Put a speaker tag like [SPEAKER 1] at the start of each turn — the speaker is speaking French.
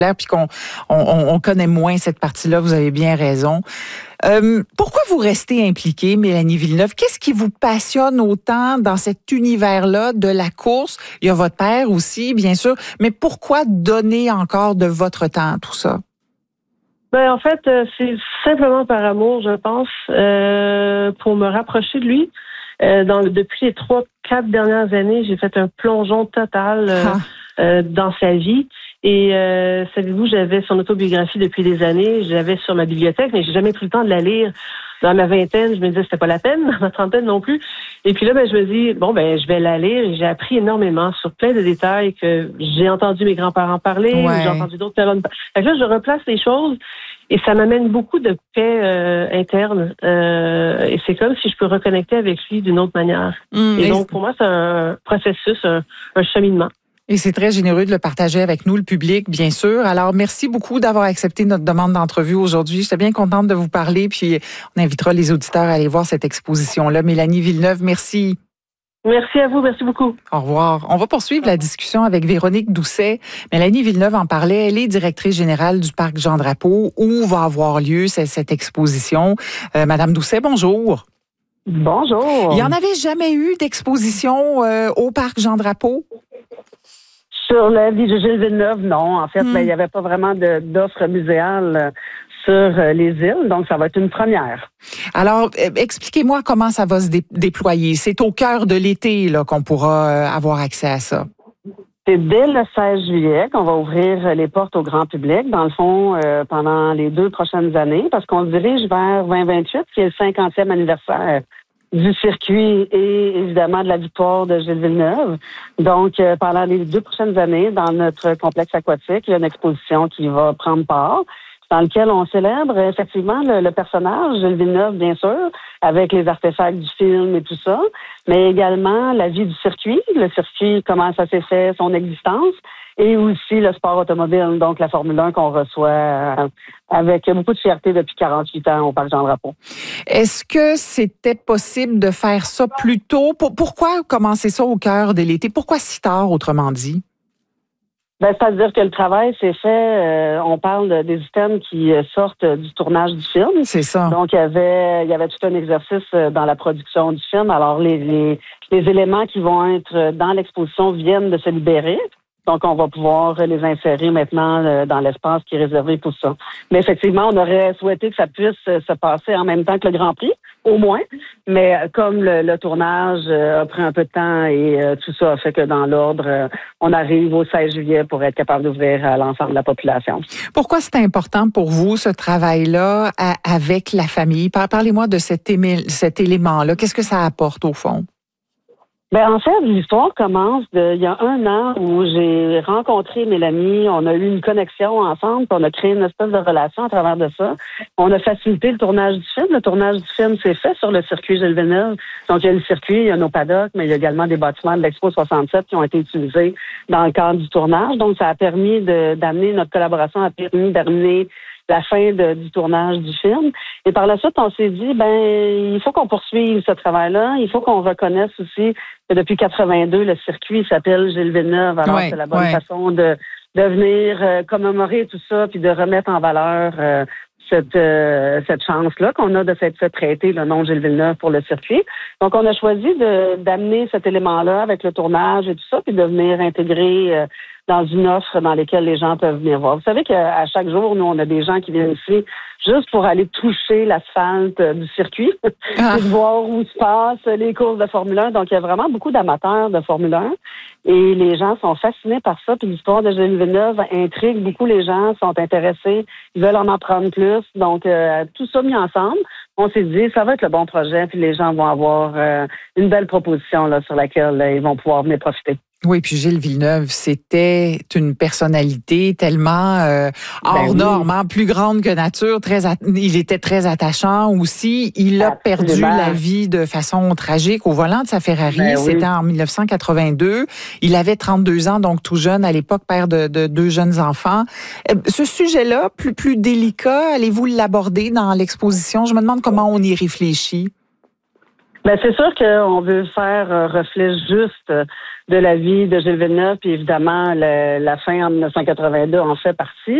[SPEAKER 1] puis qu'on connaît moins cette partie-là, vous avez bien raison. Pourquoi vous restez impliquée, Mélanie Villeneuve? Qu'est-ce qui vous passionne autant dans cet univers-là de la course? Il y a votre père aussi, bien sûr, mais pourquoi donner encore de votre temps à tout ça?
[SPEAKER 2] En fait, c'est simplement par amour, je pense, pour me rapprocher de lui. Depuis les 3-4 dernières années, j'ai fait un plongeon total dans sa vie. Et savez-vous, j'avais son autobiographie depuis des années, j'avais sur ma bibliothèque, mais j'ai jamais pris le temps de la lire. Dans ma vingtaine, je me disais c'était pas la peine, dans ma trentaine non plus. Et puis là, je me dis je vais la lire, et j'ai appris énormément sur plein de détails que j'ai entendu mes grands-parents parler, ou j'ai entendu d'autres personnes. Fait que là, je replace les choses et ça m'amène beaucoup de paix interne. Et c'est comme si je peux reconnecter avec lui d'une autre manière. Et donc, pour moi, c'est un processus, un cheminement.
[SPEAKER 1] Et c'est très généreux de le partager avec nous, le public, bien sûr. Alors, merci beaucoup d'avoir accepté notre demande d'entrevue aujourd'hui. J'étais bien contente de vous parler, puis on invitera les auditeurs à aller voir cette exposition-là. Mélanie Villeneuve, merci.
[SPEAKER 2] Merci à vous, merci beaucoup.
[SPEAKER 1] Au revoir. On va poursuivre la discussion avec Véronique Doucet. Mélanie Villeneuve en parlait, elle est directrice générale du Parc Jean-Drapeau, où va avoir lieu cette exposition. Madame Doucet, bonjour.
[SPEAKER 2] Bonjour.
[SPEAKER 1] Il n'y en avait jamais eu d'exposition au Parc Jean-Drapeau?
[SPEAKER 3] Sur la vie de Gilles Villeneuve, non. En fait, il n'y avait pas vraiment d'offres muséales sur les îles, donc ça va être une première.
[SPEAKER 1] Alors, expliquez-moi comment ça va se déployer. C'est au cœur de l'été là, qu'on pourra avoir accès à ça.
[SPEAKER 3] C'est dès le 16 juillet qu'on va ouvrir les portes au grand public, dans le fond, pendant les 2 prochaines années, parce qu'on se dirige vers 2028, qui est le 50e anniversaire du circuit et évidemment de la victoire de Gilles Villeneuve. Donc, pendant les 2 prochaines années, dans notre complexe aquatique, il y a une exposition qui va prendre part, dans lequel on célèbre effectivement le personnage, Gilles Villeneuve, bien sûr, avec les artefacts du film et tout ça, mais également la vie du circuit, le circuit, comment ça s'est fait, son existence, et aussi le sport automobile, donc la Formule 1 qu'on reçoit avec beaucoup de fierté depuis 48 ans au Parc Jean-Drapeau.
[SPEAKER 1] Est-ce que c'était possible de faire ça plus tôt? Pourquoi commencer ça au cœur de l'été? Pourquoi si tard, autrement dit?
[SPEAKER 3] C'est-à-dire que le travail s'est fait, on parle des items qui sortent du tournage du film.
[SPEAKER 1] C'est ça.
[SPEAKER 3] Donc, il y avait tout un exercice dans la production du film. Alors, les éléments qui vont être dans l'exposition viennent de se libérer. Donc, on va pouvoir les insérer maintenant dans l'espace qui est réservé pour ça. Mais effectivement, on aurait souhaité que ça puisse se passer en même temps que le Grand Prix, au moins. Mais comme le tournage a pris un peu de temps et tout ça a fait que dans l'ordre, on arrive au 16 juillet pour être capable d'ouvrir à l'ensemble de la population.
[SPEAKER 1] Pourquoi c'est important pour vous, ce travail-là, avec la famille? Parlez-moi de cet élément-là. Qu'est-ce que ça apporte, au fond?
[SPEAKER 3] En fait, l'histoire commence il y a 1 an où j'ai rencontré Mélanie. On a eu une connexion ensemble, puis on a créé une espèce de relation à travers de ça. On a facilité le tournage du film. Le tournage du film s'est fait sur le circuit Gilles Villeneuve. Donc, il y a le circuit, il y a nos paddocks, mais il y a également des bâtiments de l'Expo 67 qui ont été utilisés dans le cadre du tournage. Donc, ça a permis d'amener, notre collaboration a permis d'amener la fin du tournage du film. Et par la suite, on s'est dit, il faut qu'on poursuive ce travail-là. Il faut qu'on reconnaisse aussi que depuis 82, le circuit s'appelle Gilles Villeneuve. Alors, c'est la bonne façon de venir commémorer tout ça puis de remettre en valeur cette chance-là qu'on a de s'être fait prêter le nom Gilles Villeneuve pour le circuit. Donc, on a choisi d'amener cet élément-là avec le tournage et tout ça, puis de venir intégrer dans une offre dans laquelle les gens peuvent venir voir. Vous savez qu'à chaque jour, nous, on a des gens qui viennent ici juste pour aller toucher l'asphalte du circuit et de voir où se passent les courses de Formule 1. Donc, il y a vraiment beaucoup d'amateurs de Formule 1 et les gens sont fascinés par ça. Puis l'histoire de Gilles Villeneuve intrigue beaucoup les gens, sont intéressés, ils veulent en apprendre plus. Donc, tout ça mis ensemble, on s'est dit, ça va être le bon projet, puis les gens vont avoir une belle proposition là, sur laquelle ils vont pouvoir venir profiter.
[SPEAKER 1] Oui, puis Gilles Villeneuve, c'était une personnalité tellement hors norme, plus grande que nature. Il était très attachant aussi. Il a perdu la vie de façon tragique au volant de sa Ferrari. C'était en 1982. Il avait 32 ans, donc tout jeune à l'époque, père de 2 jeunes enfants. Ce sujet-là, plus délicat, allez-vous l'aborder dans l'exposition? Je me demande comment on y réfléchit.
[SPEAKER 3] Ben c'est sûr qu'on veut faire un reflet juste de la vie de Gilles Villeneuve, puis évidemment, la fin en 1982 en fait partie.